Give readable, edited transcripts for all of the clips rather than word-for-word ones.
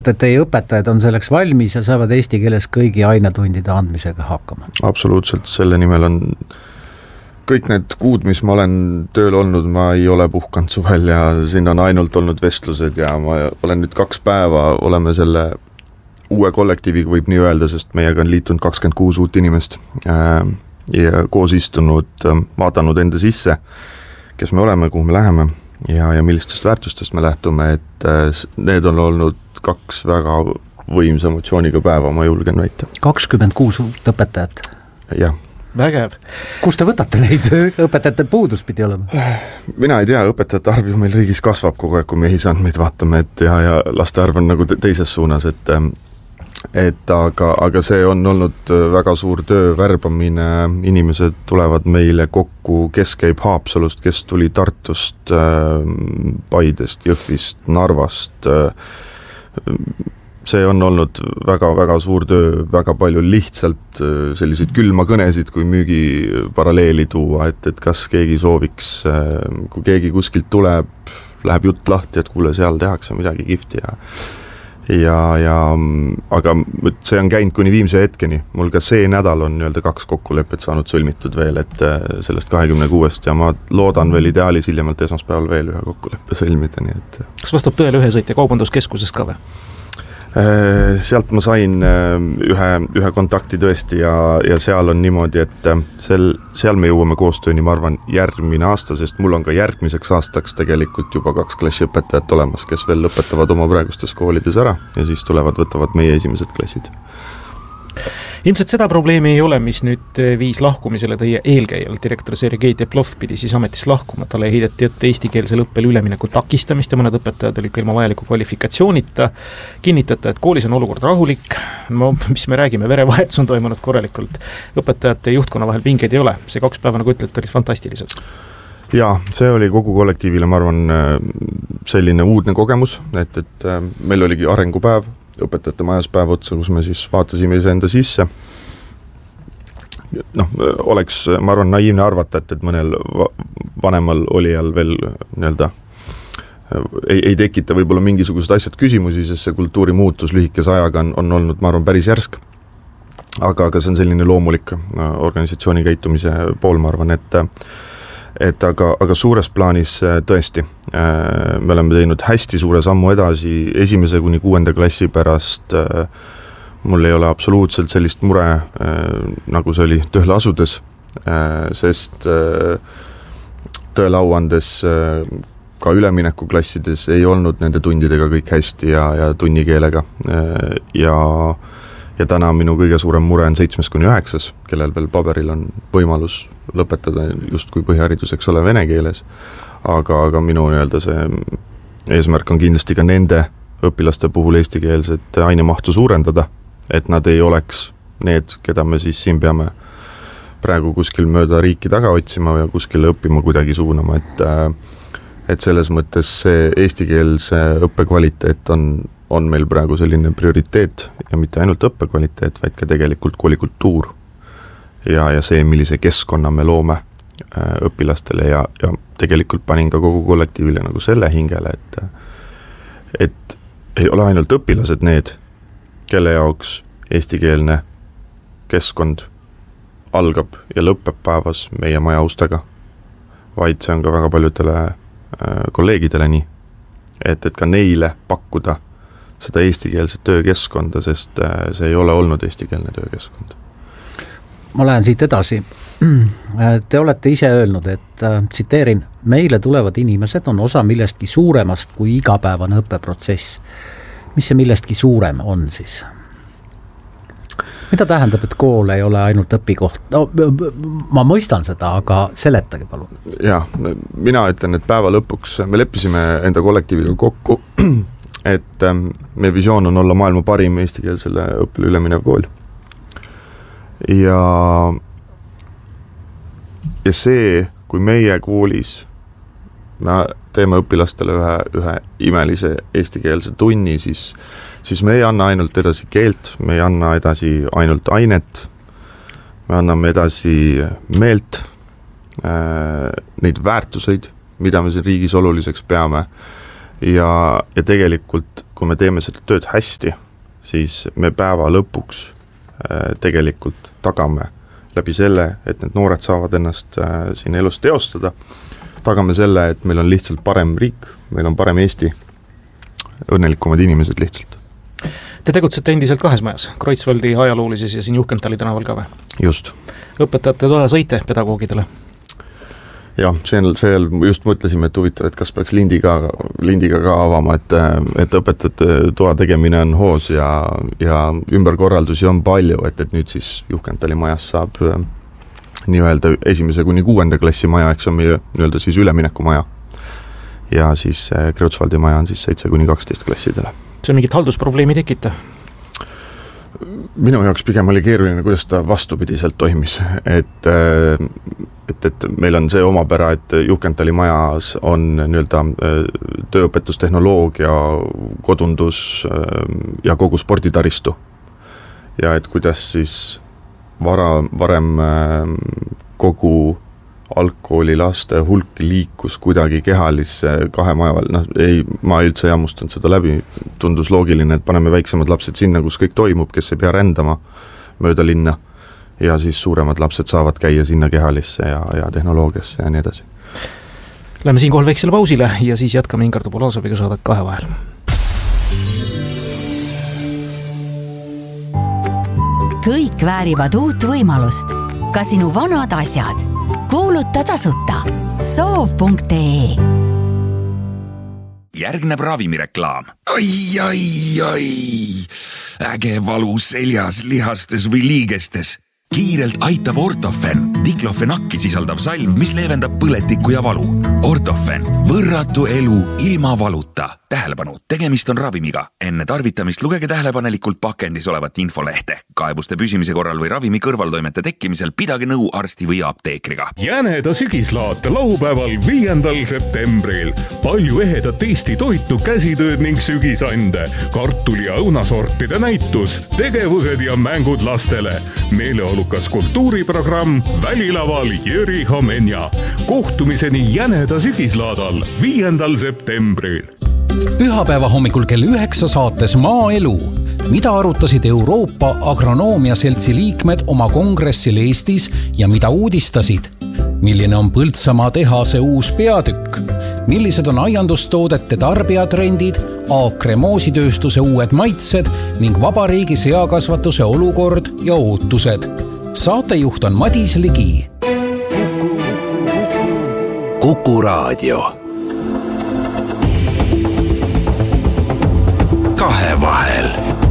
et teie õpetajad on selleks valmis ja saavad eesti keeles kõigi ainetundide andmisega hakkama? Absoluutselt, selle nimel on kõik need kuud, mis ma olen tööl olnud, ma ei ole puhkanud suvel ja siin on ainult olnud vestlused ja ma olen nüüd 2 päeva, oleme selle uue kollektiiviga, võib nii öelda, sest meiega on liitunud 26 uut inimest ja koos istunud, vaadanud enda sisse, kes me oleme, kuhu me läheme ja millistest väärtustest me lähtume, et need on olnud 2 väga võimsa emotsiooniga päeva, ma julgen väita. 26 uut õpetajat? Jah. Vägev. Kus te võtate neid? Õpetajate puudus pidi olema? Mina ei tea, õpetajate arv ju meil riigis kasvab kogu aeg, kui me ühisandmeid vaatame, et ja laste arv on nagu teises suunas, aga see on olnud väga suur töö, värbamine, inimesed tulevad meile kokku, kes käib Haapsalust, kes tuli Tartust, Paidest, Jõhvist, Narvast. See on olnud väga-väga suur töö, väga palju lihtsalt selliseid külma kõnesid, kui müügi paralleeli tuua, et kas keegi sooviks, kui keegi kuskilt tuleb, läheb jutt lahti, et kuule, seal tehakse midagi kihvti aga see on käinud kuni viimse hetkeni. Mul ka see nädal on 2 kokkulepet saanud sõlmitud veel, et sellest 26 ja ma loodan veel ideaalis hiljemalt esmaspäeval veel 1 kokkuleppe sõlmida. Nii et... Kas vastab tõele ühe kaubanduskeskusest ka või? Sealt ma sain ühe kontakti tõesti ja seal on niimoodi, et seal me jõuame koostööni, ma arvan, järgmine aasta, sest mul on ka järgmiseks aastaks tegelikult juba 2 klassiõpetajat olemas, kes veel lõpetavad oma praegustes koolides ära ja siis võtavad meie esimesed klassid. Ilmselt seda probleemi ei ole, mis nüüd viis lahkumisele teie eelkäijal. Direktor Sergei Teplov pidi siis ametist lahkuma. Talle heideti ette eestikeelsel õppel ülemineku takistamist ja mõned õpetajad olid ka ilma vajaliku kvalifikatsioonita. Kinnitate, et koolis on olukord rahulik. Mis me räägime, verevahetus on toimunud korralikult. Õpetajate ja juhtkonna vahel pingeid ei ole. See 2 päeva, nagu ütlete, olid fantastilised. Jaa, see oli kogu kollektiivile, ma arvan, selline uudne kogemus, et meil oligi arengupäev, õpetajate majas päev otsa, kus me siis vaatasime iseenda sisse. Oleks, ma arvan, naiivne arvata, et mõnel vanemal olijal veel ei tekita võib-olla mingisugused asjad küsimusi, sest see kultuuri muutus lühikese ajaga on olnud, ma arvan, päris järsk. Aga see on selline loomulik organisatsiooni käitumise pool, ma arvan, aga suures plaanis tõesti me oleme teinud hästi suure sammu edasi 1. kuni 6. klassi pärast. Mul ei ole absoluutselt sellist mure, nagu see oli tööle asudes, sest tõele au andes ka üleminekuklassides ei olnud nende tundidega kõik hästi ja tunnikeelega ja täna minu kõige suurem mure on 7. kuni 9, kellel veel paberil on võimalus lõpetada justkui põhihariduseks ole vene keeles, aga minu see eesmärk on kindlasti ka nende õpilaste puhul eestikeelset ainemahtu suurendada, et nad ei oleks need, keda me siis siin peame praegu kuskil mööda riiki taga otsima ja kuskil õppima kuidagi suunama, et selles mõttes see eestikeelse õppekvaliteet on meil praegu selline prioriteet ja mitte ainult õppekvaliteet, vaid ka tegelikult koolikultuur ja see, millise keskkonna me loome õpilastele ja tegelikult panin ka kogu kollektiivile nagu selle hingele, et ei ole ainult õpilased need, kelle jaoks eestikeelne keskkond algab ja lõpeb päevas meie maja ustega, vaid see on ka väga paljudele kolleegidele nii, et ka neile pakkuda seda eestikeelset töökeskkonda, sest see ei ole olnud eestikeelne töökeskkond. Ma lähen siit edasi. Te olete ise öelnud, et tsiteerin, meile tulevad inimesed on osa millestki suuremast kui igapäevane õppeprotsess. Mis see millestki suurem on siis? Mida tähendab, et kool ei ole ainult õpikoht? No, ma mõistan seda, aga seletage palun. Jaa, mina ütlen, et päeva lõpuks me leppisime enda kollektiiviga kokku, et meie visioon on olla maailma parim eestikeelsele õppele üleminev kool. Ja see, kui meie koolis me teeme õpilastele ühe imelise eestikeelse tunni, siis me ei anna ainult edasi keelt, me ei anna edasi ainult ainet, me anname edasi meelt, neid väärtuseid, mida me siin riigis oluliseks peame ja tegelikult kui me teeme seda tööd hästi, siis me päeva lõpuks tegelikult tagame läbi selle, et need noored saavad ennast siin elus teostada, tagame selle, et meil on lihtsalt parem riik, meil on parem Eesti, õnnelikumad inimesed lihtsalt. Te tegutsete endiselt 2 majas, Kreutzwaldi ajaloolises ja siin Juhkentali tänaval ka või? Just. Õpetajate toda sõite pedagoogidele? Jah, see just mõtlesime, et huvitav, et kas peaks lindiga ka avama, et õpetajate toa tegemine on hoos ja ümberkorraldusi on palju, et nüüd siis Juhkentali majas saab nii-öelda 1. kuni 6. klassi maja, eks on meie nii-öelda siis ülemineku maja. Ja siis Kreutzwaldi maja on siis 7 kuni 12 klassidele. See mingit haldusprobleemi tekita? Minu jaoks pigem oli keeruline, kuidas ta vastupidiselt toimis, et meil on see omapära, et Juhkentali majas on nii-öelda tööõpetustehnoloogia, kodundus ja kogu sporditaristu. Ja et kuidas siis varem kogu algkoolilaste hulk liikus kuidagi kehalisse 2 maja vahel, ma üldse ei hammustanud seda läbi, tundus loogiline, et paneme väiksemad lapsed sinna, kus kõik toimub, kes ei pea rändama mööda linna ja siis suuremad lapsed saavad käia sinna kehalisse ja tehnoloogiasse ja nii edasi. Lähme siinkohal väiksele pausile ja siis jätkame Ingar Tubolazoviga saadet Kahe vahel. Kõik väärivad uut võimalust. Ka sinu vanad asjad. Kuuluta tasuta soov.ee. Järgneb ravimireklaam. Ai. Äge valu seljas, lihastes või liigestes. Kiirelt aitab Ortofen, diklofenakki sisaldav salv, mis leevendab põletikku ja valu. Ortofen, võrratu elu ilma valuta. Tähelepanu, tegemist on ravimiga. Enne tarvitamist lugege tähelepanelikult pakendis olevat infolehte. Kaebuste püsimise korral või ravimi kõrvaltoimete tekkimisel pidage nõu arsti või apteekriga. Jäneda sügislaat laupäeval 5. septembril. Palju ehedat Eesti toitu, käsitööd ning sügisande. Kartuli ja õunasortide näitus, tegevused ja mängud lastele. Meeleolukas kultuuriprogramm Välilaval Jüri Homenja. Kohtumiseni Jäneda sügislaadal 5. septembril. Pühapäeva hommikul kell 9 saates Maaelu. Mida arutasid Euroopa Agronoomia Seltsi liikmed oma kongressil Eestis ja mida uudistasid? Milline on Põltsamaa tehase uus peatükk? Millised on aiandustoodete tarbijatrendid, Aakre moositööstuse uued maitsed ning vabariigi seakasvatuse olukord ja ootused? Saatejuht on Madis Ligi. Kuku Raadio. Kahe vahel.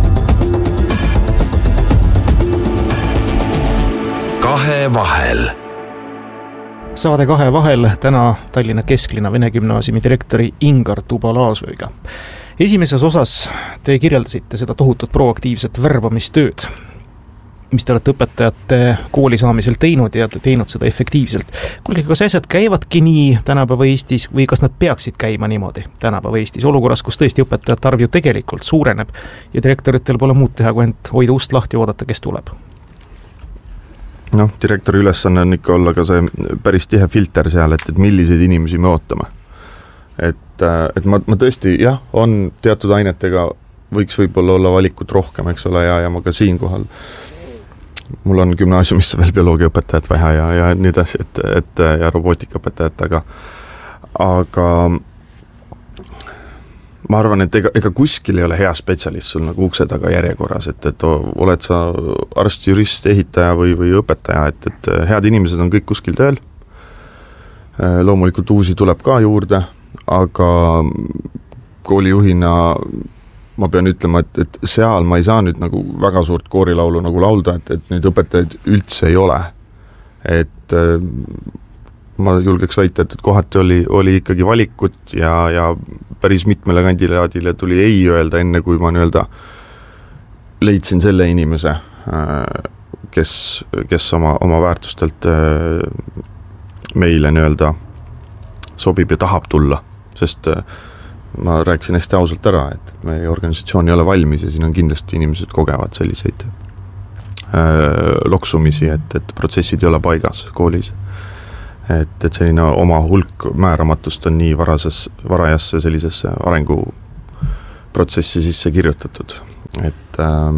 Kahe vahel. Saade Kahe vahel täna Tallinna Kesklinna Vene Gümnaasiumi direktori Ingar Tubolazoviga. Esimeses osas te kirjeldasite seda tohutut proaktiivset värbamistööd, mis te olete õpetajate kooli saamisel teinud ja teinud seda efektiivselt. Kuulge, kas asjad käivadki nii tänapäeva Eestis või kas nad peaksid käima niimoodi tänapäeva Eestis olukorras, kus tõesti õpetajate arv ju tegelikult suureneb ja direktoritel pole muud teha, kui ent hoida ust lahti ja oodata, kes tuleb? Direktori ülesanne on ikka olla ka see päris tihe filter seal, et milliseid inimesi me ootame. Et ma tõesti, on teatud ainetega võiks võib-olla olla valikut rohkem, eks ole, ja ma ka siinkohal mul on gümnaasiumisse veel bioloogiaõpetajat vaja ja nii edasi, ja robootikaõpetajat, aga ma arvan, et ega kuskil ei ole hea spetsialist sul nagu ukse taga järjekorras, et oled sa arst, jurist, ehitaja või õpetaja, et head inimesed on kõik kuskil tööl. Loomulikult uusi tuleb ka juurde, aga koolijuhina ma pean ütlema, et seal ma ei saa nüüd nagu väga suurt koorilaulu nagu laulda, et nüüd õpetajaid üldse ei ole. Et ma julgeks väita, et kohati oli ikkagi valikut ja päris mitmele kandidaadile tuli ei öelda enne, kui ma nii-öelda leidsin selle inimese, kes oma väärtustelt meile nii-öelda sobib ja tahab tulla, sest ma rääkisin hästi ausalt ära, et meie organisatsioon ei ole valmis ja siin on kindlasti inimesed kogevad selliseid loksumisi, et protsessid ei ole paigas koolis. Et selline oma hulk määramatust on nii varajasse sellisesse protsessi sisse kirjutatud, et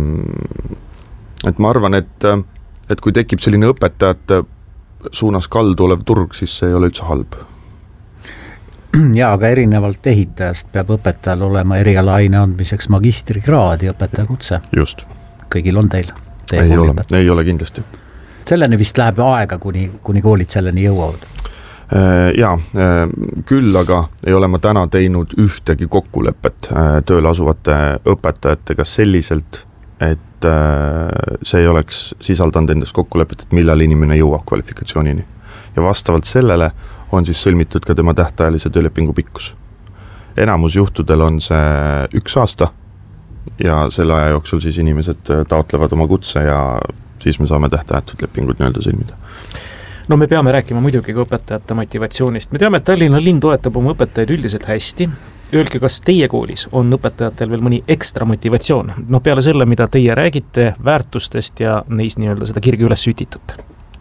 ma arvan, et kui tekib selline õpetajate suunas kaldu olev turg, siis see ei ole üldse halb. Ja, aga erinevalt ehitajast peab õpetajal olema erialaaine andmiseks magistrikraad ja õpetajakutse. Just. Kõigil on teil? Ei ole kindlasti. Selleni vist läheb aega, kuni koolid selleni jõuavad? Jaa, küll aga ei ole ma täna teinud ühtegi kokkulepet tööle asuvate õpetajatega selliselt, et see ei oleks sisaldanud endast kokkulepet, et millal inimene jõuab kvalifikatsioonini. Ja vastavalt sellele on siis sõlmitud ka tema tähtajalise töölepingu pikkus. Enamus juhtudel on see 1 aasta ja selle aja jooksul siis inimesed taotlevad oma kutse ja siis me saame tähtajatud lepingud nii-öelda sõlmida. No me peame rääkima muidugi ka õpetajate motivatsioonist. Me teame, et Tallinna linn toetab oma õpetajaid üldiselt hästi. Öelge, kas teie koolis on õpetajatel veel mõni ekstra motivatsioon? No peale selle, mida teie räägite väärtustest ja neis nii-öelda seda kirgi üles sütitud.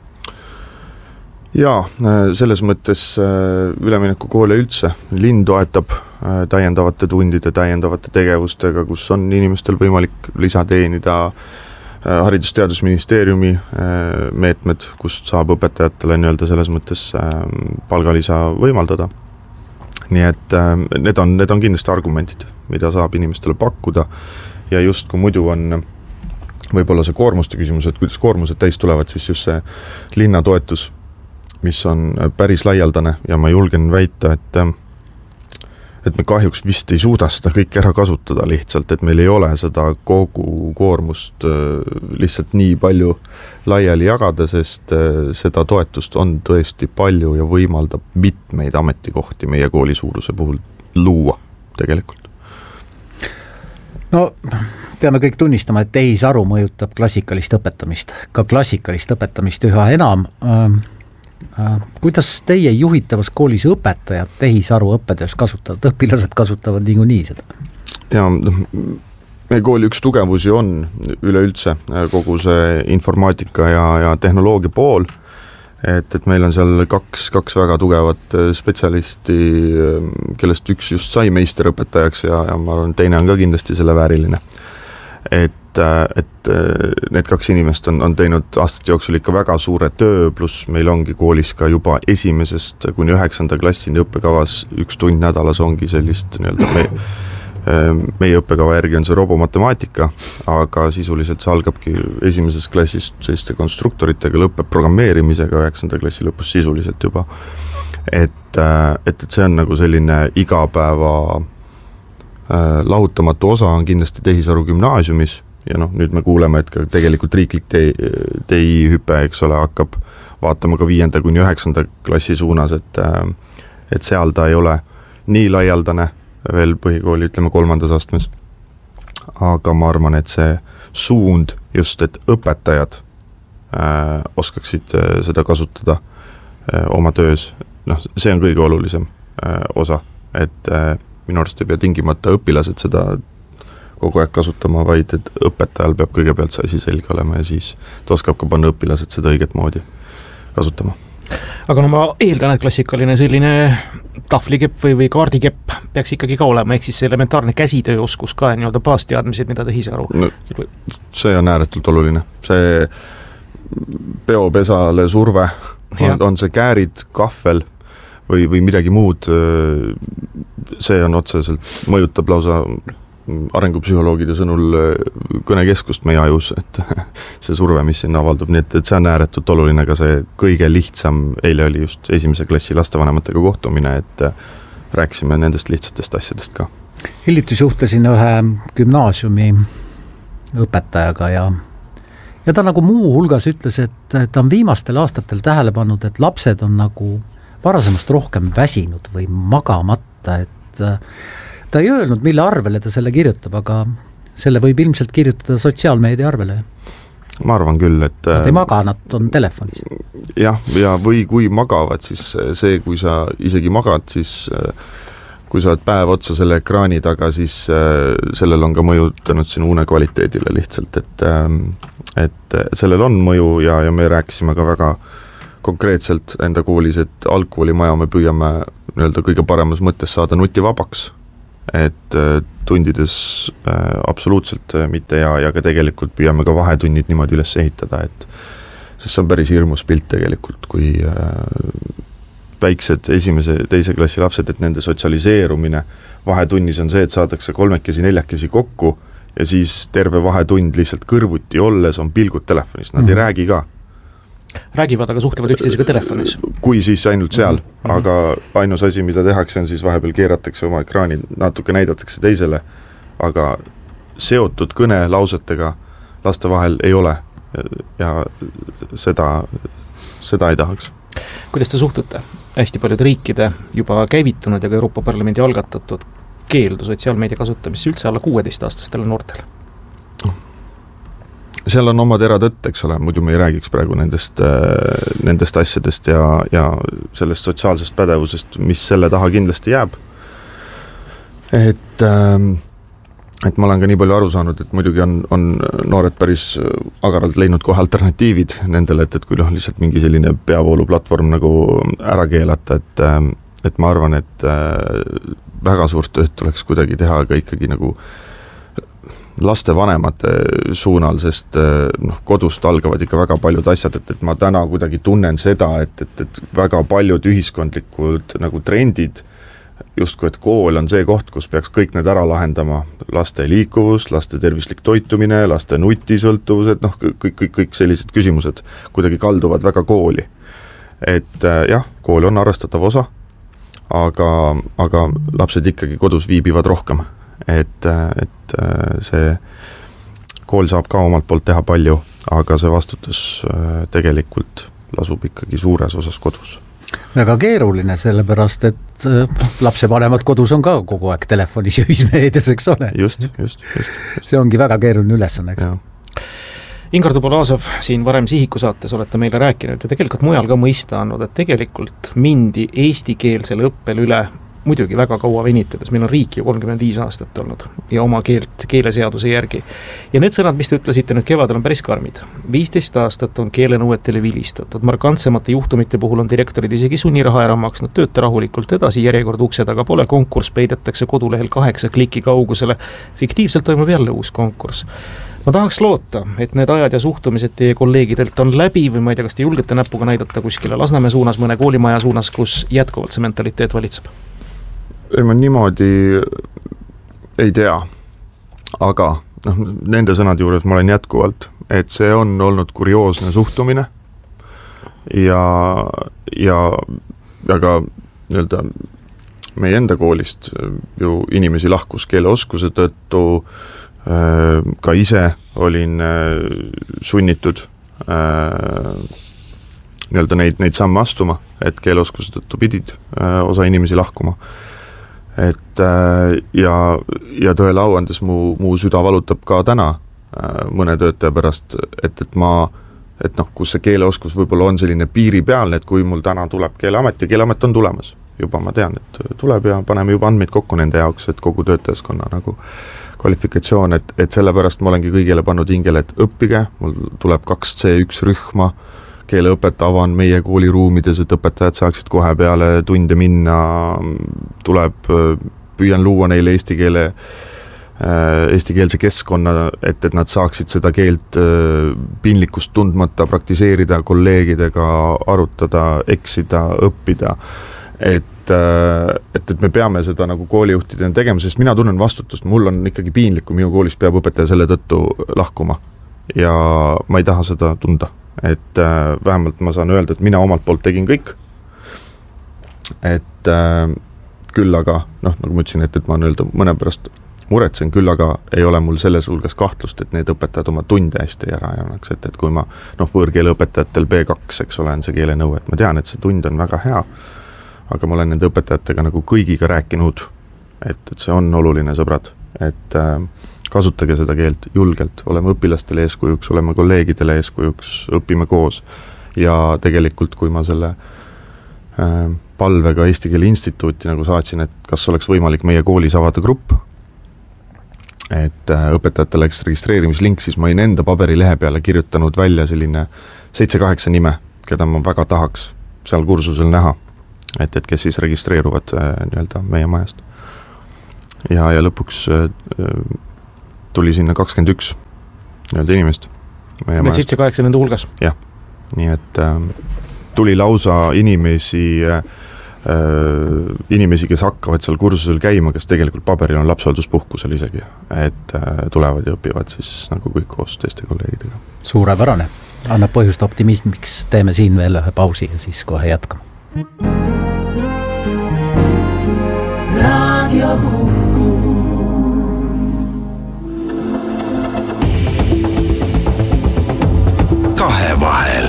Jaa, selles mõttes üleminekukoole üldse. Linn toetab täiendavate tundide, täiendavate tegevustega, kus on inimestel võimalik lisateenida Haridus-Teadusministeeriumi meetmed, kust saab õpetajatele nii-öelda selles mõttes palgalisa võimaldada. Nii et need on kindlasti argumendid, mida saab inimestele pakkuda ja just kui muidu on võib-olla see koormuste küsimus, et kuidas koormused täis tulevad, siis just see linna toetus, mis on päris laialdane ja ma julgen väita, et me kahjuks vist ei suuda seda kõik ära kasutada lihtsalt, et meil ei ole seda kogu koormust lihtsalt nii palju laiali jagada, sest seda toetust on tõesti palju ja võimaldab mitmeid ametikohti meie kooli suuruse puhul luua tegelikult. No peame kõik tunnistama, et tehisaru mõjutab klassikalist õpetamist, ka klassikalist õpetamist üha enam. Kuidas teie juhitavas koolis õpetajad tehisaru õppetöös kasutavad? Õpilased kasutavad niikuinii seda? Ja meie kooli üks tugevusi on üleüldse kogu see informaatika ja tehnoloogia pool, et meil on seal kaks väga tugevat spetsialisti, kellest üks just sai meisterõpetajaks ja ma arvan, teine on ka kindlasti selle vääriline. Et need 2 inimest on teinud aastate jooksul ikka väga suure töö, pluss meil ongi koolis ka juba 1. kuni 9. klassini õppekavas 1 tund nädalas ongi sellist nii-öelda meie õppekava järgi on see robomatemaatika, aga sisuliselt see algabki 1. klassist selliste konstruktoritega, lõpeb programmeerimisega 9. klassi lõpus sisuliselt juba. Et see on nagu selline igapäeva lahutamatu osa on kindlasti tehisaru gümnaasiumis ja nüüd me kuuleme, et ka tegelikult riiklik TI hüpe, eks ole, hakkab vaatama ka 5. kuni 9. klassi suunas, et seal ta ei ole nii laialdane veel põhikooli, ütleme 3. astmes. Aga ma arvan, et see suund just, et õpetajad oskaksid seda kasutada oma töös, see on kõige olulisem osa, et minu arust ei pea tingimata õpilased seda kogu aeg kasutama, vaid et õpetajal peab kõigepealt see asi selge olema ja siis ta oskab ka panna õpilased seda õiget moodi kasutama. Aga ma eeldan, et klassikaline selline tahvlikepp või kaardikepp peaks ikkagi ka olema, ehk siis see elementaarne käsitööoskus ka nii-öelda baasteadmised, mida tehisaru. See on ääretult oluline. See peopesale surve on see käärid, kahvel või midagi muud, see on otseselt, mõjutab lausa arengupsühholoogide sõnul kõnekeskust meie ajus, et see surve, mis sinna avaldub, nii et see on ääretult oluline, ka see kõige lihtsam, eile oli just 1. klassi lastevanematega kohtumine, et rääkisime nendest lihtsatest asjadest ka. Hiljuti suhtlesin ühe gümnaasiumi õpetajaga ja ta nagu muu hulgas ütles, et ta on viimastel aastatel tähele pannud, et lapsed on nagu varasemast rohkem väsinud või magamata, et ta ei öelnud, mille arvele ta selle kirjutab, aga selle võib ilmselt kirjutada sotsiaalmeedia arvele. Ma arvan küll, et nad ei maga, nad on telefonis. Ja või kui magavad, siis see, kui sa isegi magad, siis kui sa oled päev otsa selle ekraani taga, siis sellel on ka mõjutanud sinu une kvaliteedile lihtsalt, et sellel on mõju ja me rääkisime ka väga konkreetselt enda koolis, et algkoolimaja me püüame nii-öelda kõige paremas mõttes saada nutivabaks et tundides absoluutselt mitte ja ka tegelikult püüame ka vahetunnid niimoodi üles ehitada, et sest see on päris hirmus pilt tegelikult, kui väiksed esimese, teise klassi lapsed, et nende sotsialiseerumine vahetunnis on see, et saadakse 3-4 kokku ja siis terve vahetund lihtsalt kõrvuti olles on pilgud telefonis, nad ei räägi ka. Räägivad, aga suhtlevad üksteisega telefonis. Kui siis ainult seal, aga ainus asi, mida tehakse, on siis vahepeal keeratakse oma ekraani, natuke näidatakse teisele, aga seotud kõne lausetega laste vahel ei ole ja seda ei tahaks. Kuidas te suhtute hästi paljude riikide juba käivitunud ja ka Euroopa Parlamendi algatatud keeldu sotsiaalmeedia kasutamisse üldse alla 16-aastastele noortele? Seal on oma teratõtt, eks ole, muidu me ei räägiks praegu nendest asjadest ja sellest sotsiaalsest pädevusest, mis selle taha kindlasti jääb. Et ma olen ka nii palju aru saanud, et muidugi on noored päris agaralt leidnud kohe alternatiivid nendele, et kui lihtsalt mingi selline peavooluplatvorm nagu ära keelata, et ma arvan, et väga suurt tööd tuleks kuidagi teha ka ikkagi nagu laste vanemate suunal, sest kodust algavad ikka väga paljud asjad, et ma täna kuidagi tunnen seda, et väga paljud ühiskondlikud nagu trendid, justkui et kool on see koht, kus peaks kõik need ära lahendama, laste liikuvus, laste tervislik toitumine, laste nutisõltuvused, kõik sellised küsimused kuidagi kalduvad väga kooli. Et jah, kool on arvestatav osa, aga lapsed ikkagi kodus viibivad rohkem. Et see kool saab ka omalt poolt teha palju, aga see vastutus tegelikult lasub ikkagi suures osas kodus. Väga keeruline, sellepärast, et lapsevanemad kodus on ka kogu aeg telefonis ja ühismeedias, eks ole. Just. See ongi väga keeruline ülesanne, eks. Ingar Tupolasov, siin varem Sihiku saates olete meile rääkinud ja tegelikult mujal ka mõista andnud, et tegelikult mindi eestikeelsele õppele üle muidugi väga kaua venitades, meil on riik ju 35 aastat olnud ja oma keeleseaduse järgi. Ja need sõnad, mis te ütlesite nüüd kevadel, on päris karmid. 15 aastat on keelenõuetele vilistatud, markantsemate juhtumite puhul on direktorid isegi sunniraha ära maksnud, tööta rahulikult edasi, järjekord ukse taga pole, konkurss peidetakse kodulehel 8 kliki kaugusele, fiktiivselt toimub jälle uus konkurss. Ma tahaks loota, et need ajad ja suhtumised teie kolleegidelt on läbi või ma ei tea, kas te julgete näpuga näidata kuskile Lasnamäe suunas, mõne koolimaja suunas, kus jätkuvalt see mentaliteet valitseb? Ei, ma niimoodi ei tea, aga nende sõnade juures ma olen jätkuvalt, et see on olnud kurioosne suhtumine ja ka nii-öelda meie enda koolist ju inimesi lahkus keeleoskuse tõttu, ka ise olin sunnitud nii-öelda neid samme astuma, et keeleoskuse tõttu pidid osa inimesi lahkuma. Et ja tõele au andes mu süda valutab ka täna mõne töötaja pärast, et kus see keeleoskus võib-olla on selline piiripealne, et kui mul täna tuleb Keeleamet ja Keeleamet on tulemas, juba ma tean, et tuleb ja paneme juba andmeid kokku nende jaoks, et kogu töötajaskonna nagu kvalifikatsioon, et sellepärast ma olengi kõigile pannud hingele, et õppige, mul tuleb 2 C1 rühma, keeleõpet avan meie kooliruumides, et õpetajad saaksid kohe peale tunde minna, püüan luua neile eestikeelse keskkonna, et nad saaksid seda keelt piinlikkust tundmata praktiseerida, kolleegidega arutada, eksida, õppida, et me peame seda nagu koolijuhtidena tegema, sest mina tunnen vastutust, mul on ikkagi piinlik, kui minu koolis peab õpetaja selle tõttu lahkuma ja ma ei taha seda tunda. Et vähemalt ma saan öelda, et mina omalt poolt tegin kõik, et küll aga, nagu ma ütlesin, et ma mõne pärast muretsen, küll aga ei ole mul selles hulgas kahtlust, et need õpetajad oma tunde hästi ära annaks, et kui ma võõrkeele õpetajatel B2, eks ole, on see keelenõue, et ma tean, et see tund on väga hea, aga ma olen nende õpetajatega nagu kõigiga rääkinud, et see on oluline, sõbrad, et kasutage seda keelt julgelt, oleme õpilastele eeskujuks, oleme kolleegidele eeskujuks, õpime koos ja tegelikult, kui ma selle palvega Eesti Keele Instituuti nagu saatsin, et kas oleks võimalik meie koolis avada grupp, et õpetajatele läks registreerimislink, siis ma olin enda paberilehe peale kirjutanud välja selline 7-8 nime, keda ma väga tahaks seal kursusel näha, et kes siis registreeruvad nii-öelda meie majast. ja lõpuks tuli sinna 21 nii-öelda inimest. 7-8 nende hulgas? Jah, nii et tuli lausa inimesi, kes hakkavad seal kursusel käima, kes tegelikult paberil on lapsehoolduspuhkusel isegi, et tulevad ja õpivad siis nagu kõik koos teiste kolleegidega. Suurepärane, annab põhjust optimismiks, teeme siin veel ühe pausi ja siis kohe jätkame. Raadio Kuku. Kahevahel.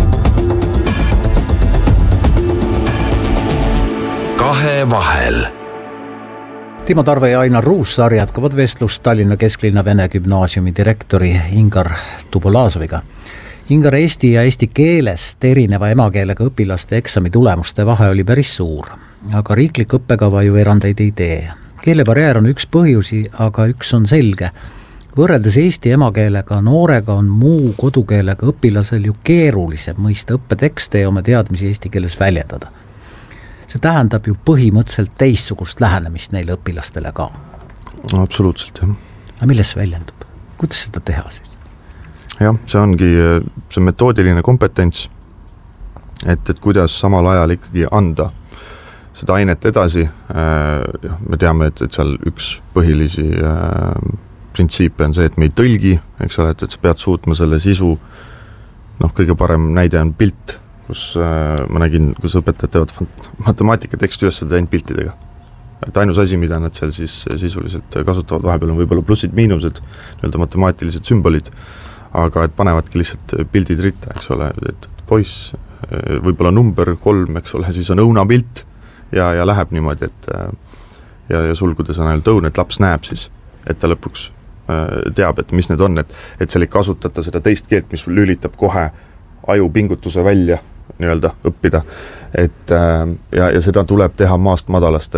Kahevahel. Timo Tarve ja Ainar Ruussaar jätkavad vestlust Tallinna Kesklinna Vene Gümnaasiumi direktori Ingar Tubolazoviga. Ingar, eesti ja eesti keelest erineva emakeelega õpilaste eksami tulemuste vahe oli päris suur, aga riiklik õppekava ju erandeid ei tee. Keelebarjäär on üks põhjusi, aga üks on selge. Võrreldes eesti emakeelega noorega on muu kodukeelega õpilasel ju keerulisem mõista õppetekste ja oma teadmisi eesti keeles väljendada. See tähendab ju põhimõtteliselt teistsugust lähenemist neile õpilastele ka. Absoluutselt, jah. Aga milles see väljendub? Kuidas seda teha siis? Jah, see ongi see metoodiline kompetents, et kuidas samal ajal ikkagi anda seda ainet edasi. Me teame, et seal üks põhilisi printsiipe on see, et me ei tõlgi, eks ole, et sa pead suutma selle sisu, kõige parem näide on pilt, kus ma nägin, kus õpetajad teevad matemaatikateksti üles seda ainult piltidega. Et ainus asi, mida nad seal siis sisuliselt kasutavad, vahepeal on võib-olla plussid-miinused, nii-öelda matemaatilised sümbolid, aga et panevadki lihtsalt pildid ritta, eks ole, et poiss, võib-olla number 3, eks ole, siis on õunapilt ja läheb niimoodi, et ja sulgudes on ainult õun, et laps näeb siis, et ta lõpuks teab, et mis need on, et seal ei kasutata seda teist keelt, mis lülitab kohe aju pingutuse välja nii-öelda õppida, et ja seda tuleb teha maast madalast,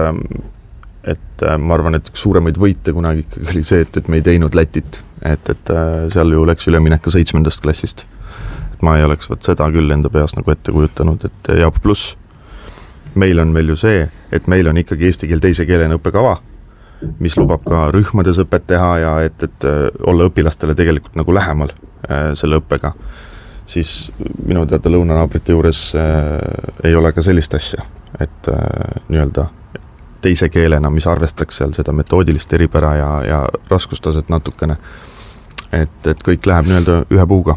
et ma arvan, et üks suuremaid võite kunagi ikkagi oli see, et me ei teinud Lätit, et seal ju läks üleminek ka 7. klassist, et ma ei oleks seda küll enda peas nagu ette kujutanud, et ja pluss meil on veel ju see, et meil on ikkagi eesti keel teise keelena õppekava, mis lubab ka rühmades õpet teha ja et olla õpilastele tegelikult nagu lähemal selle õppega, siis minu teada lõunanaabrite juures ei ole ka sellist asja, et nii-öelda teise keelena, mis arvestaks seal seda metoodilist eripära ja raskustaset natukene, et kõik läheb nii-öelda ühe puuga.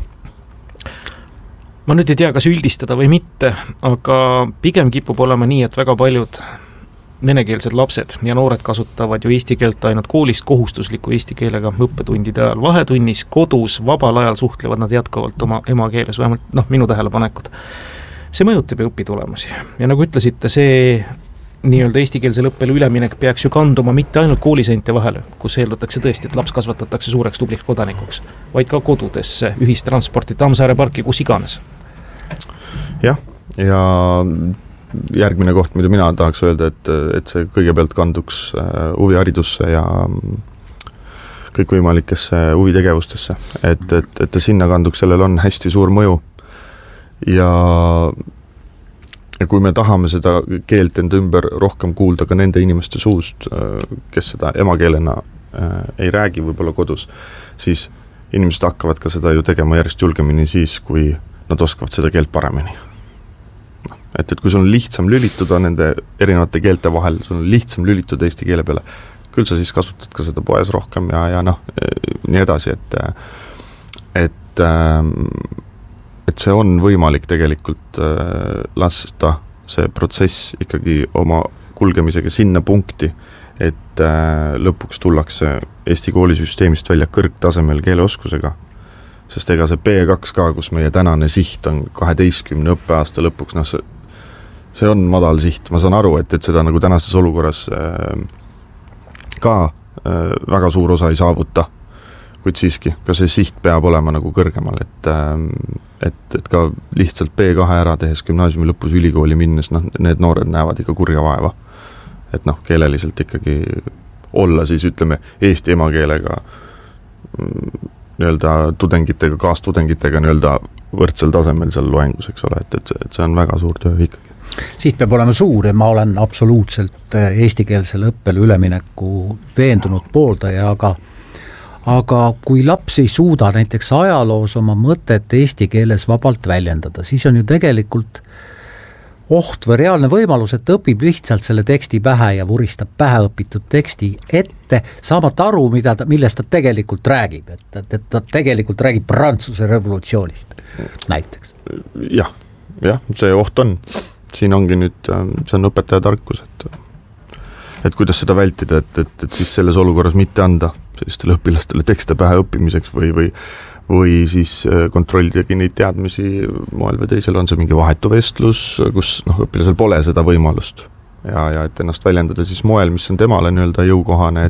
Ma nüüd ei tea, kas üldistada või mitte, aga pigem kipub olema nii, et väga paljud venekeelsed lapsed ja noored kasutavad ju eesti keelt ainult koolist kohustusliku eesti keelega õppetundide ajal. Vahetunnis, kodus, vabal ajal suhtlevad nad jätkuvalt oma emakeeles, vähemalt minu tähelepanekud. See mõjutab ju õpitulemusi. Ja nagu ütlesite, see nii-öelda eestikeelsel õppele üleminek peaks ju kanduma mitte ainult kooliseinte vahele, kus eeldatakse tõesti, et laps kasvatatakse suureks tubliks kodanikuks, vaid ka kodudesse, ühistransporti, Tammsaare parki, kus iganes. Jah, ja järgmine koht, mida mina tahaks öelda, et see kõigepealt kanduks huviharidusse ja kõikvõimalikesse huvitegevustesse, et sinna kanduks, sellel on hästi suur mõju ja kui me tahame seda keelt enda ümber rohkem kuulda ka nende inimeste suust, kes seda emakeelena ei räägi võib-olla kodus, siis inimesed hakkavad ka seda ju tegema järjest julgemini siis, kui nad oskavad seda keelt paremini. Et kui sul on lihtsam lülituda nende erinevate keelte vahel, sul on lihtsam lülituda eesti keele peale, küll sa siis kasutad ka seda poes rohkem ja nii edasi, et see on võimalik tegelikult lasta see protsess ikkagi oma kulgemisega sinna punkti, et lõpuks tullakse Eesti koolisüsteemist välja kõrgtasemel keeleoskusega, sest ega see B2 ka, kus meie tänane siht on 12 õppeaasta lõpuks, see on madal siht, ma saan aru, et seda nagu tänases olukorras ka väga suur osa ei saavuta, kuid siiski, ka see siht peab olema nagu kõrgemal, et ka lihtsalt B2 ära tehes gümnaasiumi lõpus ülikooli minnes, need noored näevad ikka kurja vaeva, et keeleliselt ikkagi olla siis ütleme eesti emakeelega nii-öelda kaastudengitega nii-öelda võrdsel tasemel seal loengus, eks ole, et see on väga suur töö ikkagi. Siht peab olema suur ja ma olen absoluutselt eestikeelsele õppele ülemineku veendunud pooldaja, aga kui laps ei suuda näiteks ajaloos oma mõtet eesti keeles vabalt väljendada, siis on ju tegelikult oht või reaalne võimalus, et ta õpib lihtsalt selle teksti pähe ja vuristab päheõpitud teksti ette, saamata aru, millest ta tegelikult räägib, et ta tegelikult räägib Prantsuse revolutsioonist näiteks. Jah, see oht on. Siin ongi nüüd, see on õpetaja tarkus, et kuidas seda vältida, et siis selles olukorras mitte anda sellistele õpilastele tekste pähe õppimiseks või siis kontrollidagi neid teadmisi moel või teisel, on see mingi vahetu vestlus, kus õpilasel pole seda võimalust ja et ennast väljendada siis moel, mis on temale nii-öelda jõukohane,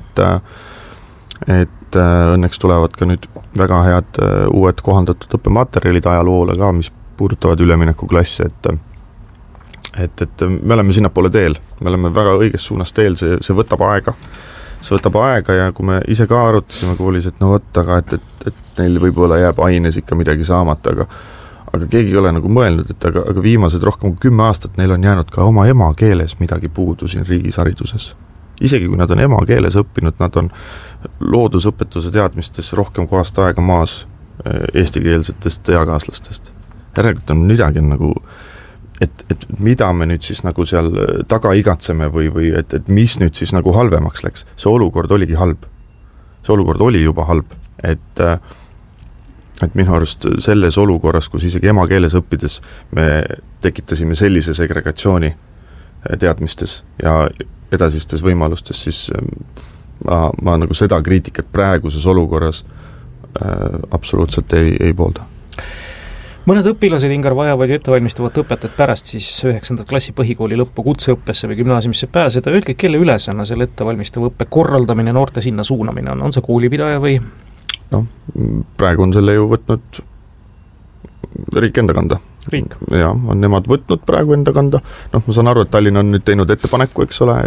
et õnneks tulevad ka nüüd väga head uued kohandatud õppematerjalid ajaloole ka, mis puudutavad üleminekuklasse, et me oleme sinnapoole teel, me oleme väga õiges suunas teel, see võtab aega ja kui me ise ka arutasime koolis, et aga et neil võib-olla jääb aines ikka midagi saamata, aga keegi ei ole nagu mõelnud, et aga viimased rohkem kui 10 aastat neil on jäänud ka oma emakeeles midagi puudu siin riigis hariduses. Isegi kui nad on emakeeles õppinud, nad on loodusõpetuse teadmistes rohkem kui aasta aega maas eestikeelsetest eakaaslastest. Järelikult on midagi nagu et mida me nüüd siis nagu seal taga igatseme või et mis nüüd siis nagu halvemaks läks. See olukord oligi halb. See olukord oli juba halb, et minu arust selles olukorras, kus isegi emakeeles õppides me tekitasime sellise segregatsiooni teadmistes ja edasistes võimalustes, siis ma nagu seda kriitikat praeguses olukorras absoluutselt ei poolda. Mõned õpilased, Ingar, vajavad ju ettevalmistavat õpetajat pärast siis 9. klassi põhikooli lõppu kutseõppesse või gümnaasiumisse pääseda. Öelge, kelle ülesanne selle ettevalmistava õppe korraldamine, noorte sinna suunamine on see koolipidaja või? Praegu on selle ju võtnud riik enda kanda. Riik? Ja, on nemad võtnud praegu enda kanda. Ma saan aru, et Tallinn on nüüd teinud ettepaneku, eks ole,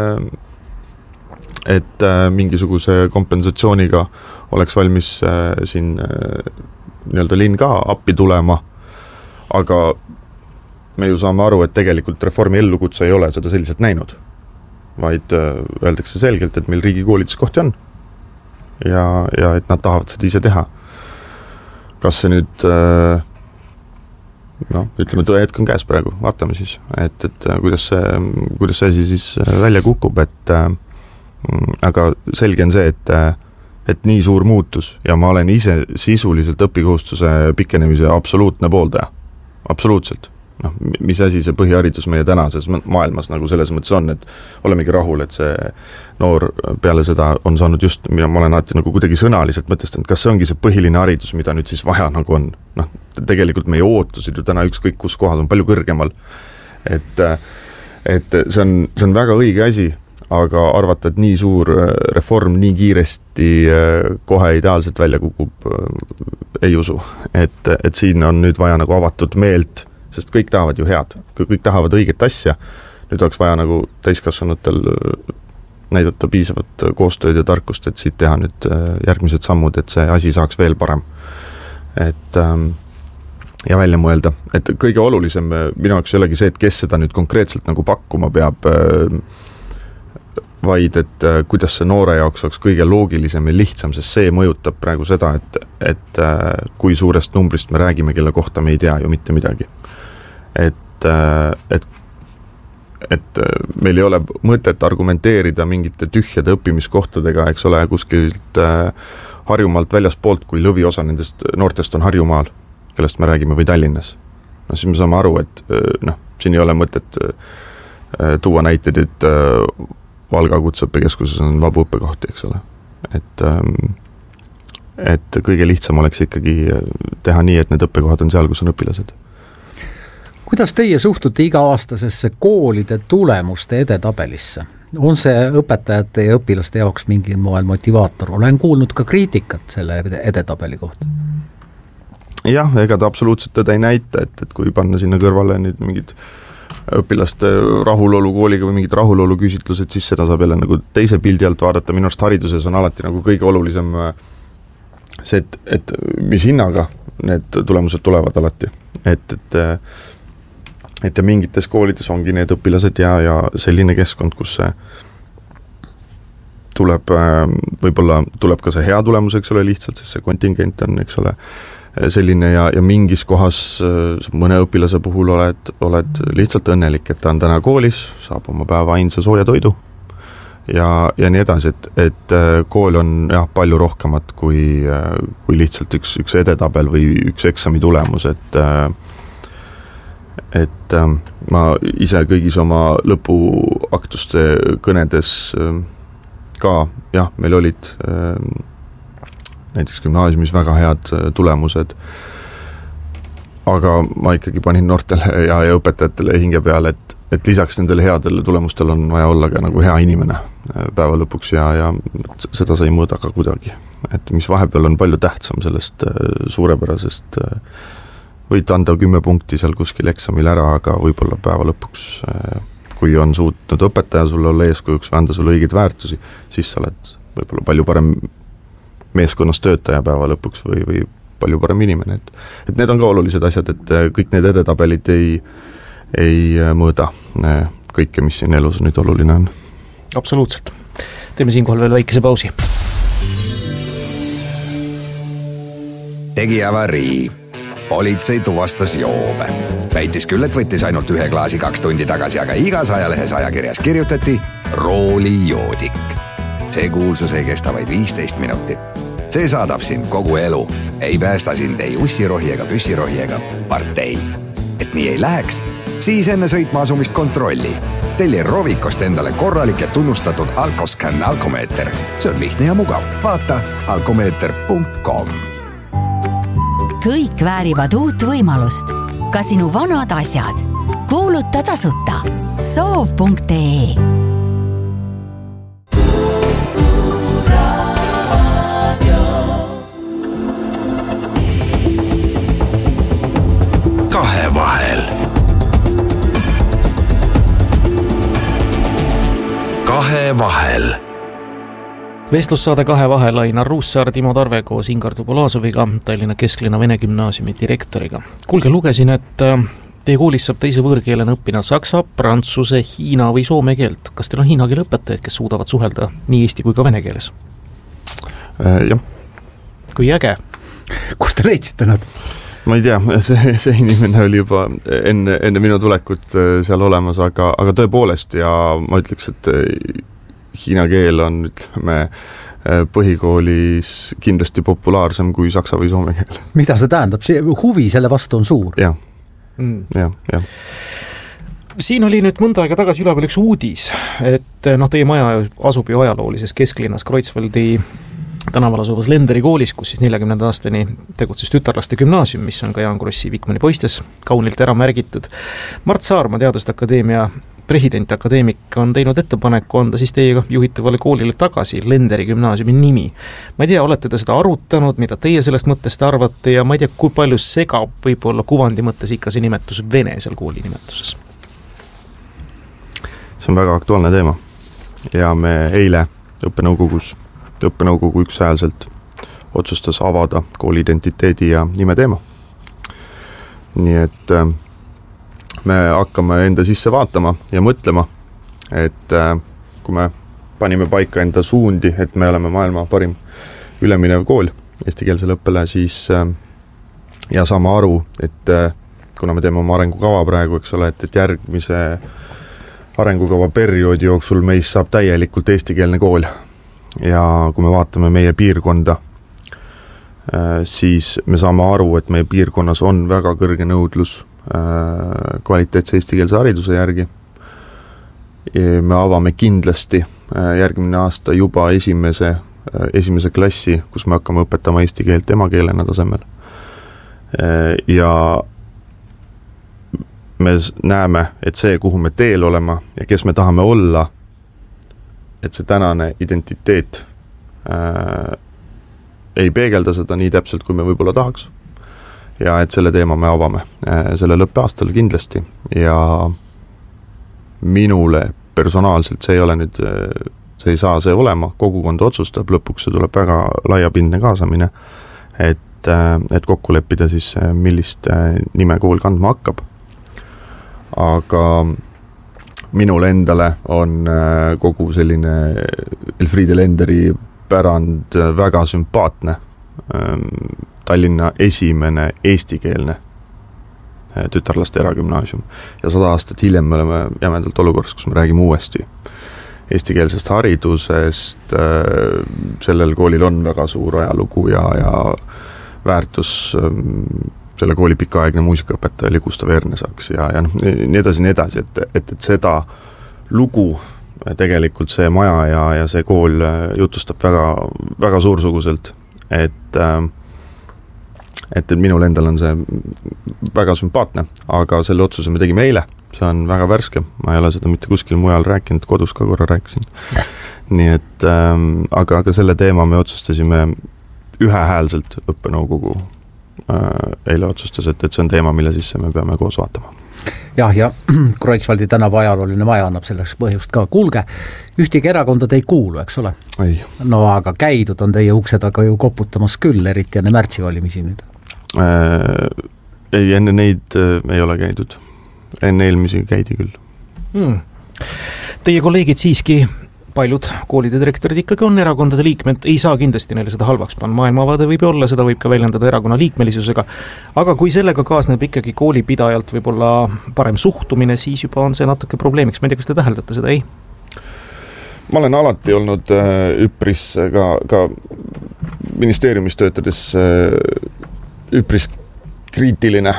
et mingisuguse kompensatsiooniga oleks valmis siin nii-öelda linn ka appi tulema, aga me ju saame aru, et tegelikult reformi ellukutse ei ole seda selliselt näinud, vaid öeldakse selgelt, et meil riigi koolituskohti on ja et nad tahavad seda ise teha. Kas see nüüd ütleme, tõehetk on käes praegu, vaatame siis, et kuidas see asi siis välja kukub, aga selge on see, et nii suur muutus ja ma olen ise sisuliselt õpikohustuse pikenemise absoluutne pooldaja. Absoluutselt. Mis asi see põhiharidus meie tänases maailmas nagu selles mõttes on, et olemegi rahul, et see noor peale seda on saanud just, ma olen alati nagu kuidagi sõnaliselt mõtestanud, kas see ongi see põhiline haridus, mida nüüd siis vaja nagu on. Tegelikult meie ootusid ju täna ükskõik kus kohas on palju kõrgemal. Et see on väga õige asi, aga arvata, et nii suur reform nii kiiresti kohe ideaalselt välja kukub, ei usu. Et siin on nüüd vaja nagu avatud meelt, sest kõik tahavad ju head, kõik tahavad õiget asja. Nüüd oleks vaja nagu täiskasvanutel näidata piisavat koostööd ja tarkust, et siit teha nüüd järgmised sammud, et see asi saaks veel parem. Ja välja mõelda, et kõige olulisem minu jaoks ei olegi see, et kes seda nüüd konkreetselt nagu pakkuma peab, vaid et kuidas see noore jaoks oleks kõige loogilisem ja lihtsam, sest see mõjutab praegu seda, et kui suurest numbrist me räägime, kelle kohta me ei tea ju mitte midagi. Et meil ei ole mõtet argumenteerida mingite tühjade õppimiskohtadega, eks ole, kuskilt Harjumaalt väljaspoolt, kui lõviosa nendest noortest on Harjumaal, kellest me räägime, või Tallinnas. Siis me saame aru, et siin ei ole mõtet tuua näiteid, et Valga kutseõppekeskuses on vabu õppekohti, eks ole. Et kõige lihtsam oleks ikkagi teha nii, et need õppekohad on seal, kus on õpilased. Kuidas teie suhtute iga-aastasesse koolide tulemuste edetabelisse? On see õpetajate ja õpilaste jaoks mingil moel motivaator? Olen kuulnud ka kriitikat selle edetabeli kohta. Jah, ega ta absoluutselt teda ei näita, et kui panna sinna kõrvale nüüd mingid õpilaste rahulolu kooliga või mingid rahulolu küsitlused, siis seda saab jälle nagu teise pildi alt vaadata. Minu arust hariduses on alati nagu kõige olulisem see, et mis hinnaga need tulemused tulevad alati. Et et ja mingites koolides ongi need õpilased ja selline keskkond, kus see tuleb, võib-olla tuleb ka see hea tulemus, eks ole, lihtsalt, sest see kontingent on, eks ole, selline ja mingis kohas mõne õpilase puhul oled lihtsalt õnnelik, et ta on täna koolis, saab oma päeva ainsa sooja toidu ja nii edasi, et kool on jah, palju rohkemat kui lihtsalt üks edetabel või üks eksami tulemus, et ma ise kõigis oma lõpuaktuste kõnedes ka, jah, meil olid näiteks gümnaasiumis väga head tulemused, aga ma ikkagi panin noortele ja õpetajatele hinge peale, et lisaks nendele headele tulemustele on vaja olla ka nagu hea inimene päeva lõpuks ja seda sa ei mõõda ka kuidagi. Et mis vahepeal on palju tähtsam sellest suurepärasest, võid anda 10 punkti seal kuskil eksamil ära, aga võib-olla päeva lõpuks, kui on suutnud õpetaja sulle olla eeskujuks või anda sulle õigeid väärtusi, siis sa oled võib-olla palju parem meeskonnas töötaja päeva lõpuks või palju parem inimene. Et need on ka olulised asjad, et kõik need edetabelid ei mõõda kõike, mis siin elus nüüd oluline on. Absoluutselt. Teeme siinkohal veel väikese pausi. Tegi avarii. Politsei tuvastas joobe. Väitis küll, et võttis ainult 1 klaasi 2 tundi tagasi, aga igas ajalehes ajakirjas kirjutati roolijoodik. See kuulsus ei kesta vaid 15 minutit. See saadab sind kogu elu. Ei päästa sind ei ussirohi ega püssirohi ega partei. Et nii ei läheks, siis enne sõitma asumist kontrolli. Telli Rovikost endale korralik ja tunnustatud Alkoscan alkomeeter. See on lihtne ja mugav. Vaata alkomeeter.com. Kõik väärivad uut võimalust. Ka sinu vanad asjad. Kuuluta tasuta. Soov.ee. Kahevahel. Kahevahel. Vestlussaade Kahevahel Ainar Ruussaar, Timo Tarve koos Ingar Tubulasoviga, Tallinna Kesklinna Vene Gümnaasiumi direktoriga. Kuulge, lugesin, et teie koolis saab teise võõrkeelena õppida saksa, prantsuse, hiina või soome keelt. Kas teil on hiina keele õpetajaid, kes suudavad suhelda nii eesti kui ka vene keeles? Jah. Kui äge? Kus te leidsite nad? Ma ei tea, see inimene oli juba enne minu tulekut seal olemas, aga tõepoolest ja ma ütleks, et hiina keel on, ütleme, põhikoolis kindlasti populaarsem kui saksa või soome keel. Mida see tähendab? See huvi selle vastu on suur. Jah. Siin oli nüüd mõnda aega tagasi üleval üks uudis, et teie maja asub ju ajaloolises kesklinnas Kreutzwaldi tänaval asuvas Lenderi koolis, kus siis 40 aastani tegutses tütarlaste gümnaasium, mis on ka Jaan Krossi Vikmani poistes kaunilt ära märgitud. Mart Saarma, Teaduste Akadeemia president, akadeemik, on teinud ettepaneku anda siis teiega juhitavale koolile tagasi Lenderi gümnaasiumi nimi. Ma ei tea, olete te seda arutanud, mida teie sellest mõttest arvate ja ma ei tea, kui palju segab võib-olla kuvandi mõttes ikka see nimetus vene seal kooli nimetuses? See on väga aktuaalne teema ja me eile õppenõukogu ükshäälselt otsustas avada kooli identiteedi ja nime teema. Nii et me hakkame enda sisse vaatama ja mõtlema, et kui me panime paika enda suundi, et me oleme maailma parim üleminev kool eestikeelsele õppele, siis ja saame aru, et kuna me teeme oma arengukava praegu, eks ole, et järgmise arengukava perioodi jooksul meist saab täielikult eestikeelne kool ja kui me vaatame meie piirkonda, siis me saame aru, et meie piirkonnas on väga kõrge nõudlus kvaliteetse eestikeelse hariduse järgi. Me avame kindlasti järgmine aasta juba esimese klassi, kus me hakkame õpetama eesti keelt emakeelena tasemel. Ja me näeme, et see, kuhu me teel olema ja kes me tahame olla, et see tänane identiteet ei peegelda seda nii täpselt, kui me võib-olla tahaks. Ja et selle teema me avame selle lõppeaastal kindlasti ja minule personaalselt see ei saa see olema, kogukond otsustab, lõpuks see tuleb väga laiapindne kaasamine, et kokku leppida siis, millist nime kool kandma hakkab. aga minul endale on kogu selline Elfriede Lenderi pärand väga sümpaatne. Tallinna esimene eestikeelne tütarlaste eragümnaasium ja 100 aastat hiljem me oleme jämedalt olukorras, kus me räägime uuesti eestikeelsest haridusest. Sellel koolil on väga suur ajalugu ja väärtus. Selle kooli pikaaegne muusikaõpetaja oli Gustav Ernesaks ja nii edasi, et seda lugu tegelikult see maja ja see kool jutustab väga, väga suursuguselt, et minul endal on see väga sümpaatne, aga selle otsuse me tegime eile, see on väga värske, ma ei ole seda mitte kuskil mujal rääkinud, kodus ka korra rääkisin. Nii et, aga selle teema me otsustasime ühehäälselt õppenõukogu eile otsustas, et see on teema, mille sisse me peame koos vaatama. Jah, ja Kreutzwaldi tänava ajalooline maja annab selleks põhjust ka. Kuulge, ühtegi erakonda te ei kuulu, eks ole? Ei. No aga käidud on teie uksed aga ju koputamas küll, eriti enne märtsivalimisi nüüd. Ei, enne neid ei ole käidud. Enne eelmisi käidi küll. Teie kolleegid siiski, paljud koolide direktorid ikkagi on erakondade liikmed, ei saa kindlasti neile seda halvaks panna. Maailmavaade võib olla, seda võib ka väljendada erakonna liikmelisusega, aga kui sellega kaasneb ikkagi koolipidajalt võib-olla parem suhtumine, siis juba on see natuke probleemiks. Ma ei tea, kas te täheldate seda, ei? Ma olen alati olnud üpris ka ministeeriumis töötades üpris kriitiline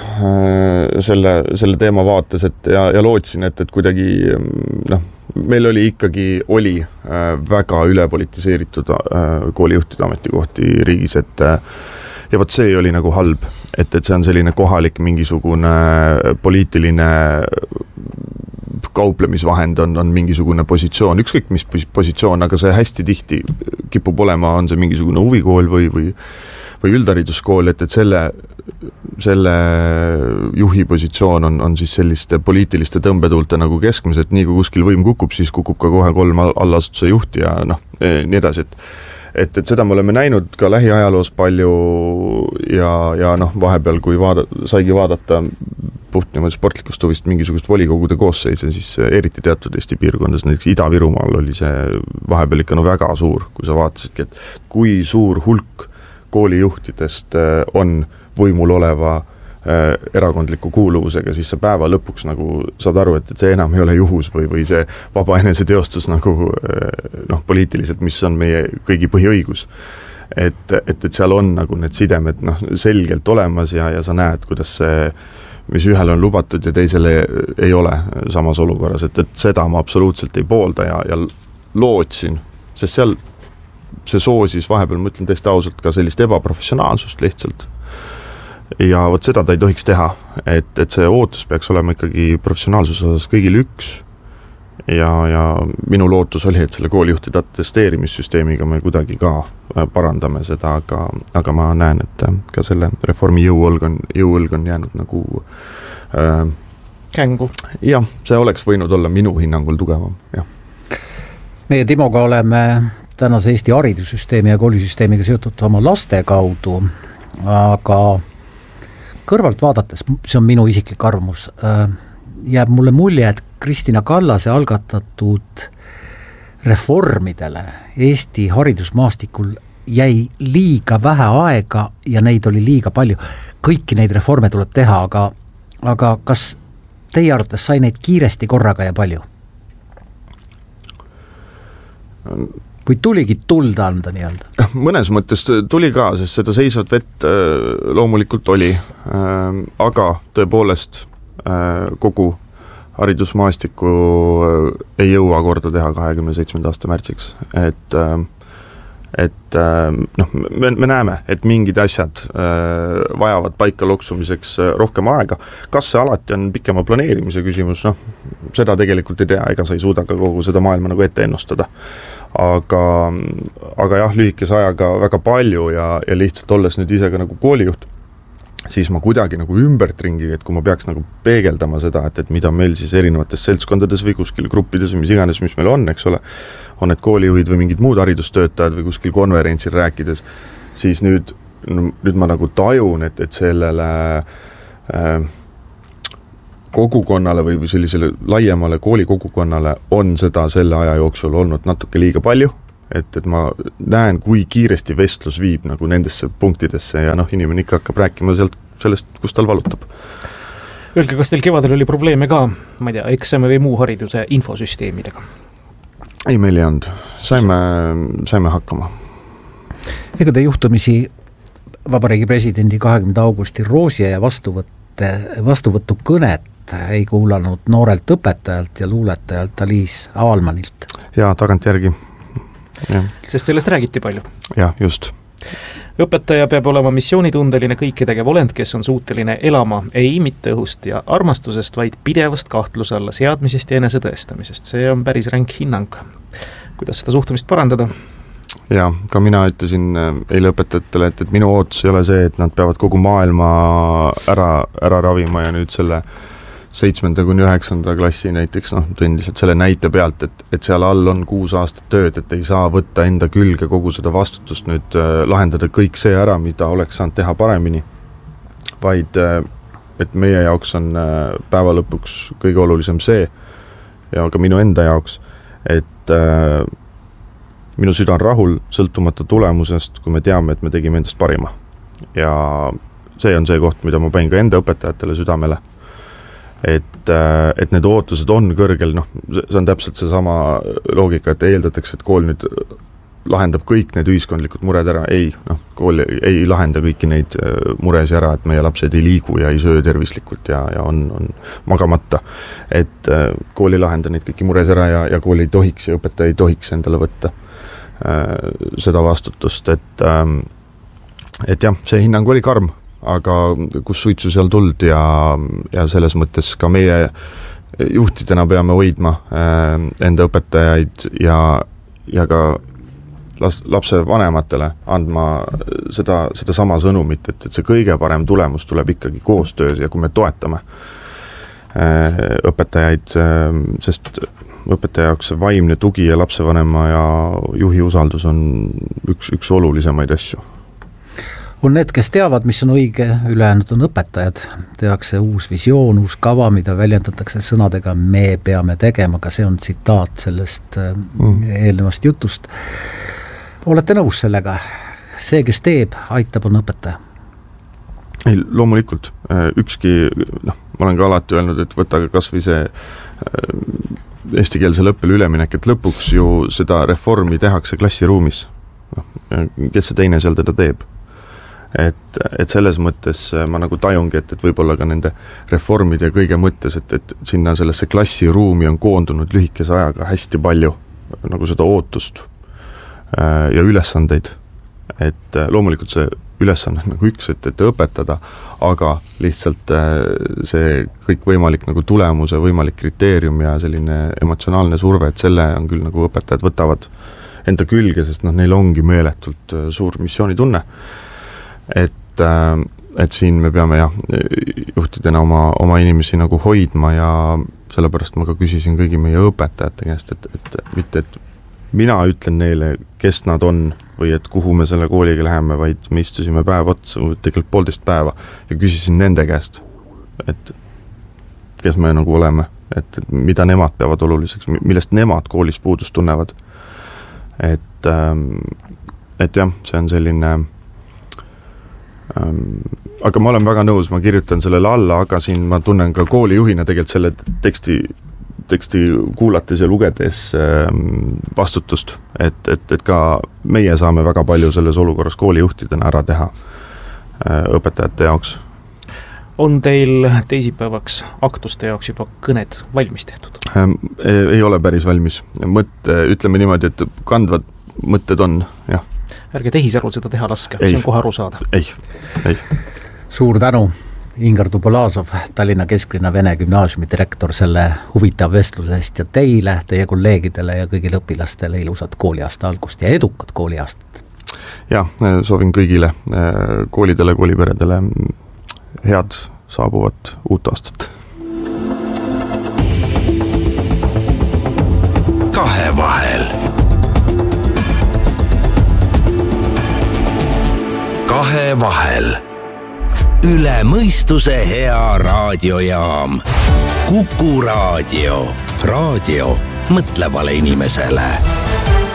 selle teema vaates, ja lootsin, et kuidagi meil oli väga ülepolitiseeritud koolijuhtide ametikohti riigis, ja võt see oli nagu halb, et see on selline kohalik mingisugune poliitiline kauplemisvahend on mingisugune positsioon, ükskõik mis positsioon, aga see hästi tihti kipub olema, on see mingisugune huvikool või üldhariduskool, et selle juhi positsioon on siis selliste poliitiliste tõmbetuulte nagu keskmiselt, nii kui kuskil võim kukub, siis kukub ka kohe 3 allasutuse juhti ja nii edasi, et seda me oleme näinud ka lähiajaloos palju ja vahepeal, kui saigi vaadata puht niimoodi sportlikust huvist mingisugust volikogude koosseise, siis eriti teatud Eesti piirkondades, näiteks Ida-Virumaal oli see vahepeal ikka väga suur, kui sa vaatasidki, et kui suur hulk koolijuhtidest on võimul oleva erakondliku kuuluvusega, siis sa päeva lõpuks nagu saad aru, et see enam ei ole juhus või see vaba eneseteostus nagu poliitiliselt, mis on meie kõigi põhiõigus. Et seal on nagu need sidemed selgelt olemas ja sa näed, kuidas see, mis ühel on lubatud ja teisele ei ole samas olukorras, et seda ma absoluutselt ei poolda ja lootsin, sest seal see soosis vahepeal, ma ütlen tõesti ausalt, ka sellist ebaprofessionaalsust lihtsalt. Ja võt seda ta ei tohiks teha, et see ootus peaks olema ikkagi professionaalsuse osas kõigil üks ja minu lootus oli, et selle koolijuhtide atesteerimissüsteemiga me kuidagi ka parandame seda, aga ma näen, et ka selle reformi jõuõlg on jäänud nagu kängu. Jah, see oleks võinud olla minu hinnangul tugevam, jah. Meie Timoga oleme tänase Eesti haridussüsteemi ja koolisüsteemiga seotud oma laste kaudu, aga kõrvalt vaadates, see on minu isiklik arvamus, jääb mulle mulje, et Kristina Kallase algatatud reformidele Eesti haridusmaastikul jäi liiga vähe aega ja neid oli liiga palju. Kõiki neid reforme tuleb teha, aga kas teie arvates sai neid kiiresti korraga ja palju? Või tuligi tulda anda nii-öelda? Mõnes mõttes tuli ka, sest seda seisvat vett loomulikult oli, aga tõepoolest kogu haridusmaastiku ei jõua korda teha 27. aasta märtsiks, et me näeme, et mingid asjad vajavad paika loksumiseks rohkem aega. Kas see alati on pikema planeerimise küsimus? Seda tegelikult ei tea, ega sa ei suuda ka kogu seda maailma nagu ette ennustada. Aga jah, lühikese ajaga väga palju ja lihtsalt olles nüüd ise ka nagu koolijuht, siis ma kuidagi nagu ümbert ringi, et kui ma peaks nagu peegeldama seda, et mida meil siis erinevates seltskondades või kuskil gruppides või mis iganes, mis meil on, eks ole, on need koolijuhid või mingid muud haridustöötajad või kuskil konverentsil rääkides, siis nüüd ma nagu tajun, et sellele kogukonnale või sellisele laiemale koolikogukonnale on seda selle aja jooksul olnud natuke liiga palju, et ma näen, kui kiiresti vestlus viib nagu nendesse punktidesse ja inimene ikka hakkab rääkima sellest, kus tal valutab. Öelge, kas teil kevadel oli probleeme ka, ma ei tea, eksami või muu hariduse infosüsteemidega? Ei, meil ei olnud. Saime hakkama. Ega te juhtumisi Vabariigi presidendi 20. augusti Roosia ja vastuvõttu kõnet ei kuulanud noorelt õpetajalt ja luuletajalt Aliis Aalmanilt? Jaa, tagantjärgi. Ja. Sest sellest räägiti palju? Jah, just. Õpetaja peab olema missioonitundeline kõiketegev olend, kes on suuteline elama ei mitte õhust ja armastusest, vaid pidevast kahtluse alla seadmisest ja enesetõestamisest. See on päris ränk hinnang. Kuidas seda suhtumist parandada? Ja, ka mina ütlesin eile õpetajatele, et minu ootus ei ole see, et nad peavad kogu maailma ära ravima ja nüüd selle 7. kuni 9. klassi näiteks, tõin lihtsalt selle näite pealt, et seal all on 6 aastat tööd, et ei saa võtta enda külge kogu seda vastutust nüüd lahendada kõik see ära, mida oleks saanud teha paremini, vaid et meie jaoks on päeva lõpuks kõige olulisem see ja ka minu enda jaoks, et minu süda on rahul sõltumata tulemusest, kui me teame, et me tegime endast parima. Ja see on see koht, mida ma panin ka enda õpetajatele südamele. Et need ootused on kõrgel, see on täpselt see sama loogika, et eeldatakse, et kool nüüd lahendab kõik need ühiskondlikud mured ära. Ei, kool ei lahenda kõiki neid muresi ära, et meie lapsed ei liigu ja ei söö tervislikult ja on magamata. Et kool ei lahenda neid kõiki mures ära ja kool ei tohiks ja õpetaja ei tohiks endale võtta seda vastutust, et jah, see hinnang oli karm, aga kus suitsu seal tuld ja selles mõttes ka meie juhtidena peame hoidma enda õpetajaid ja ka lapse vanematele andma seda sama sõnumit, et see kõige parem tulemus tuleb ikkagi koostöös ja kui me toetame õpetajaid, sest õpetaja jaoks vaimne tugi ja lapsevanema ja juhi usaldus on üks olulisemaid asju. On need, kes teavad, mis on õige, ülejäänud on õpetajad. Tehakse uus visioon, uus kava, mida väljendatakse sõnadega me peame tegema, aga see on tsitaat sellest eelnevast jutust. Olete nõus sellega? See, kes teeb, aitab, on õpetaja. Ei, loomulikult. Ükski, ma olen ka alati öelnud, et võta kas või see eestikeelsele õppele üleminek, et lõpuks ju seda reformi tehakse klassiruumis. Kes see teine seal teda teeb? Et selles mõttes ma nagu tajungi, et võib-olla ka nende reformide ja kõige mõttes, et sinna sellesse klassiruumi on koondunud lühikese ajaga hästi palju nagu seda ootust ja ülesandeid. Et loomulikult see ülesanne on nagu üks, et õpetada, aga lihtsalt see kõik võimalik nagu tulemuse, võimalik kriteerium ja selline emotsionaalne surve, et selle on küll nagu õpetajad võtavad enda külge, sest neil ongi meeletult suur missioonitunne. Et siin me peame juhtidena oma inimesi nagu hoidma ja sellepärast ma ka küsisin kõigi meie õpetajate käest, et mitte, et mina ütlen neile, kes nad on või et kuhu me selle kooliga läheme, vaid me istusime päev otsa, tegelikult 1,5 päeva ja küsisin nende käest, et kes me nagu oleme, et mida nemad peavad oluliseks, millest nemad koolis puudust tunnevad. Et jah, see on selline aga ma olen väga nõus, ma kirjutan sellele alla, aga siin ma tunnen ka koolijuhina tegelikult selle teksti kuulates ja lugedes vastutust, et ka meie saame väga palju selles olukorras koolijuhtidena ära teha õpetajate jaoks. On teil teisipäevaks aktuste jaoks juba kõned valmis tehtud? Ei ole päris valmis. Ütleme niimoodi, et kandvad mõtted on, jah. Ärge tehisarul seda teha laske, see on kohe aru saada. Ei. Suur tänu, Ingar Tubolazov, Tallinna Kesklinna Vene Gümnaasiumi direktor, selle huvitav vestlusest ja teile, teie kolleegidele ja kõigile õpilastele ilusat kooliaasta algust ja edukat kooliaastat. Ja, soovin kõigile koolidele, kooliperedele head saabuvat uut aastat. Kahevahel. Kahevahel. üle mõistuse hea raadiojaam. Kuku Raadio. Raadio mõtlevale inimesele.